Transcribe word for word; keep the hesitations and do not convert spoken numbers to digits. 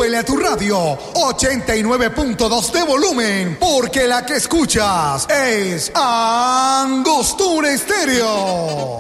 súbele a tu radio ochenta y nueve punto dos de volumen, porque la que escuchas es Angostura Estéreo.